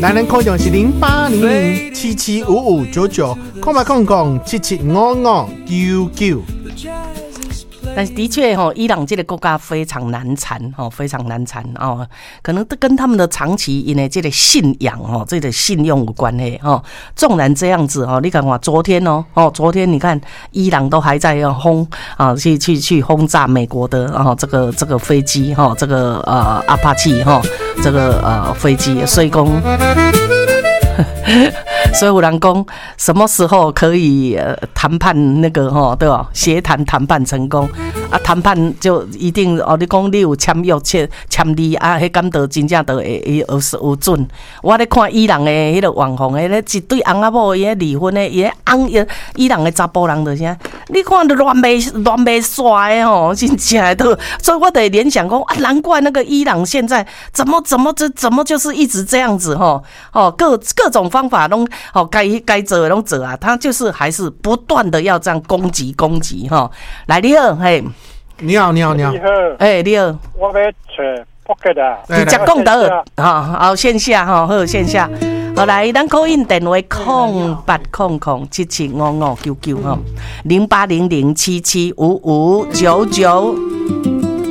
咱的口用是0800775599，0800775599。 但是的确伊朗这个国家非常难缠非常难缠可能跟他们的长期因为这个信仰这个信用有关系纵然这样子你看昨天你看伊朗都还在去轰炸美国的这个飞机这个阿帕奇这个飞机，所以讲所以有人讲什么时候可以谈判那个对吧？协谈谈判成功谈判就一定你讲你有签约签字迄敢就真正就会有准。我咧看伊朗的迄个网红的咧一对翁仔某伊离婚的伊伊朗的查甫人就啥，你看乱袂煞的真正都，所以我得联想讲难怪那个伊朗现在怎么就是一直这样子各种方法都该做的都做啊，他就是还是不断的要这样攻击来，你好，嘿， 你好，你好， 你好， 我要找 Pocket 啊， 直接讲到好线下好线下，好来，咱call in电话08007755990800775599。